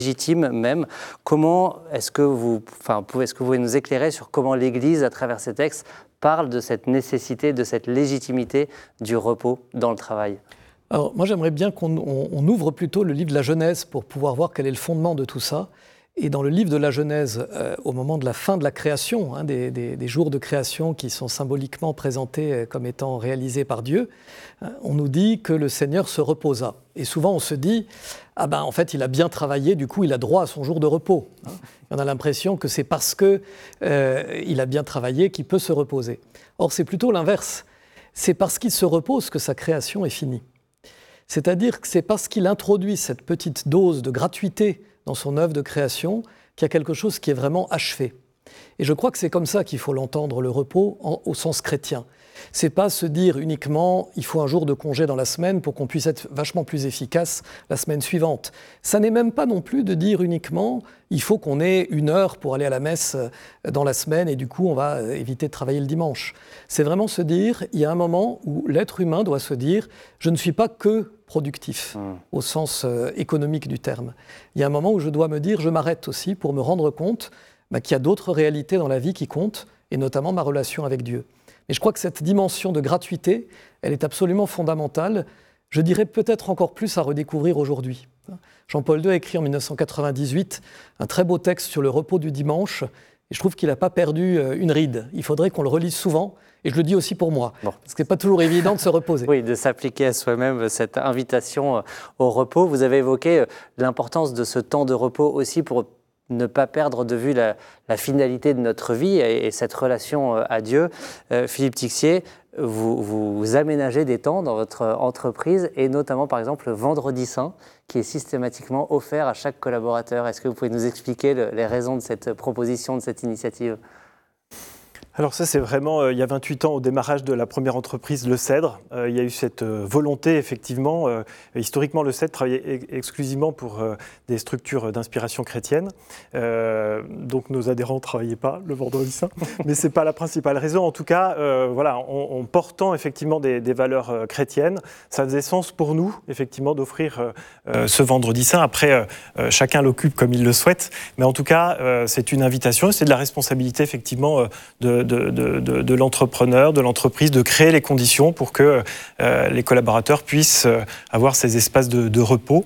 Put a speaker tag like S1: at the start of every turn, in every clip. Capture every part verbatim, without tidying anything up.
S1: légitime même. Comment est-ce que vous, enfin, est-ce que vous pouvez nous éclairer sur comment l'Église, à travers ces textes, parle de cette nécessité, de cette légitimité du repos dans le travail?
S2: Alors, moi, j'aimerais bien qu'on on, on ouvre plutôt le livre de la Genèse pour pouvoir voir quel est le fondement de tout ça. Et dans le livre de la Genèse, euh, au moment de la fin de la création, hein, des, des, des jours de création qui sont symboliquement présentés comme étant réalisés par Dieu, euh, on nous dit que le Seigneur se reposa. Et souvent, on se dit, ah ben, en fait, il a bien travaillé, du coup, il a droit à son jour de repos. Hein. On a l'impression que c'est parce qu'il euh, a bien travaillé qu'il peut se reposer. Or, c'est plutôt l'inverse. C'est parce qu'il se repose que sa création est finie. C'est-à-dire que c'est parce qu'il introduit cette petite dose de gratuité dans son œuvre de création qu'il y a quelque chose qui est vraiment achevé. Et je crois que c'est comme ça qu'il faut l'entendre, le repos, en, au sens chrétien. C'est pas se dire uniquement il faut un jour de congé dans la semaine pour qu'on puisse être vachement plus efficace la semaine suivante. Ça n'est même pas non plus de dire uniquement il faut qu'on ait une heure pour aller à la messe dans la semaine et du coup on va éviter de travailler le dimanche. C'est vraiment se dire il y a un moment où l'être humain doit se dire je ne suis pas que productif, mmh. au sens euh, économique du terme. Il y a un moment où je dois me dire, je m'arrête aussi pour me rendre compte bah, qu'il y a d'autres réalités dans la vie qui comptent, et notamment ma relation avec Dieu. Mais je crois que cette dimension de gratuité, elle est absolument fondamentale, je dirais peut-être encore plus à redécouvrir aujourd'hui. Jean-Paul deux a écrit en dix-neuf cent quatre-vingt-dix-huit un très beau texte sur le repos du dimanche, et je trouve qu'il n'a pas perdu une ride. Il faudrait qu'on le relise souvent, et je le dis aussi pour moi, bon. Parce que ce n'est pas toujours évident de se reposer.
S1: Oui, de s'appliquer à soi-même cette invitation au repos. Vous avez évoqué l'importance de ce temps de repos aussi pour ne pas perdre de vue la, la finalité de notre vie et, et cette relation à Dieu. Euh, Philippe Tixier, vous, vous aménagez des temps dans votre entreprise et notamment par exemple le Vendredi Saint qui est systématiquement offert à chaque collaborateur. Est-ce que vous pouvez nous expliquer le, les raisons de cette proposition, de cette initiative ?
S3: Alors ça, c'est vraiment, euh, il y a vingt-huit ans, au démarrage de la première entreprise, Le Cèdre, euh, il y a eu cette euh, volonté, effectivement. Euh, historiquement, Le Cèdre travaillait ex- exclusivement pour euh, des structures d'inspiration chrétienne. Euh, donc nos adhérents ne travaillaient pas le Vendredi Saint, mais ce n'est pas la principale raison. En tout cas, euh, voilà, en, en portant effectivement des, des valeurs euh, chrétiennes, ça faisait sens pour nous, effectivement, d'offrir euh, ce Vendredi Saint. Après, euh, chacun l'occupe comme il le souhaite, mais en tout cas, euh, c'est une invitation, c'est de la responsabilité, effectivement, euh, de De, de, de, de l'entrepreneur, de l'entreprise, de créer les conditions pour que euh, les collaborateurs puissent euh, avoir ces espaces de, de repos.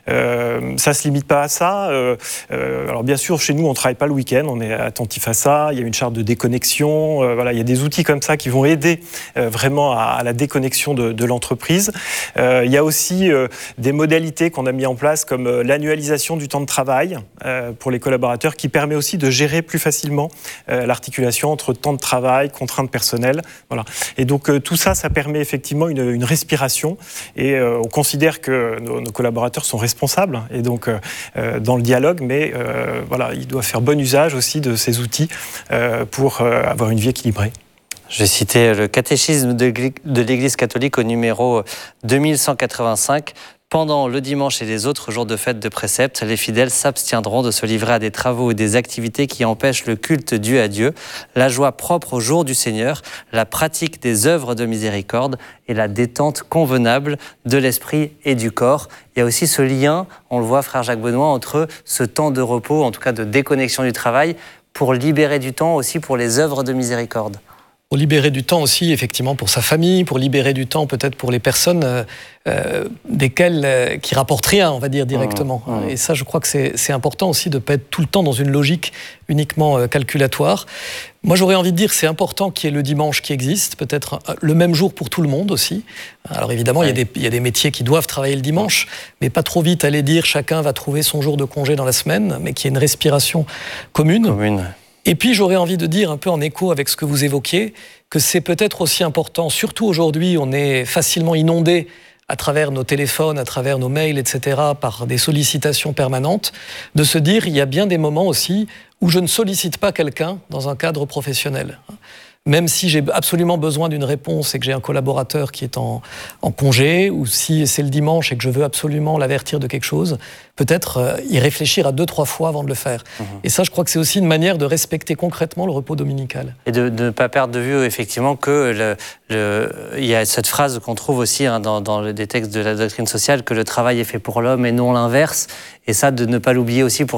S3: Euh, ça ne se limite pas à ça. Euh, euh, alors bien sûr, chez nous, on ne travaille pas le week-end, on est attentif à ça. Il y a une charte de déconnexion. Euh, voilà, il y a des outils comme ça qui vont aider euh, vraiment à, à la déconnexion de, de l'entreprise. Euh, il y a aussi euh, des modalités qu'on a mis en place comme euh, l'annualisation du temps de travail euh, pour les collaborateurs qui permet aussi de gérer plus facilement euh, l'articulation entre temps de travail, contraintes personnelles, voilà. Et donc euh, tout ça, ça permet effectivement une, une respiration. Et euh, on considère que nos, nos collaborateurs sont responsables, et donc euh, dans le dialogue, mais euh, voilà, ils doivent faire bon usage aussi de ces outils euh, pour euh, avoir une vie équilibrée.
S1: Je vais citer le catéchisme de l'Église catholique au numéro deux mille cent quatre-vingt-cinq. Pendant le dimanche et les autres jours de fête de préceptes, les fidèles s'abstiendront de se livrer à des travaux ou des activités qui empêchent le culte dû à Dieu, la joie propre au jour du Seigneur, la pratique des œuvres de miséricorde et la détente convenable de l'esprit et du corps. Il y a aussi ce lien, on le voit, frère Jacques Benoît, entre ce temps de repos, en tout cas de déconnexion du travail, pour libérer du temps aussi pour les œuvres de miséricorde.
S2: Pour libérer du temps aussi, effectivement, pour sa famille, pour libérer du temps peut-être pour les personnes euh, euh, desquelles, euh, qui rapportent rien, on va dire, directement. Mmh, mmh. Et ça, je crois que c'est, c'est important aussi de ne pas être tout le temps dans une logique uniquement euh, calculatoire. Moi, j'aurais envie de dire que c'est important qu'il y ait le dimanche qui existe, peut-être euh, le même jour pour tout le monde aussi. Alors évidemment, ouais. il, y a des, il y a des métiers qui doivent travailler le dimanche, mais pas trop vite aller dire chacun va trouver son jour de congé dans la semaine, mais qu'il y ait une respiration commune.
S1: commune.
S2: Et puis, j'aurais envie de dire, un peu en écho avec ce que vous évoquiez, que c'est peut-être aussi important, surtout aujourd'hui, on est facilement inondé à travers nos téléphones, à travers nos mails, et cetera, par des sollicitations permanentes, de se dire, il y a bien des moments aussi où je ne sollicite pas quelqu'un dans un cadre professionnel. même si j'ai absolument besoin d'une réponse et que j'ai un collaborateur qui est en, en congé, ou si c'est le dimanche et que je veux absolument l'avertir de quelque chose, peut-être euh, y réfléchir à deux, trois fois avant de le faire. Mmh. Et ça, je crois que c'est aussi une manière de respecter concrètement le repos dominical.
S1: Et de, de ne pas perdre de vue, effectivement, que le, le, il y a cette phrase qu'on trouve aussi hein, dans, dans des textes de la doctrine sociale, que le travail est fait pour l'homme et non l'inverse. Et ça, de ne pas l'oublier aussi pour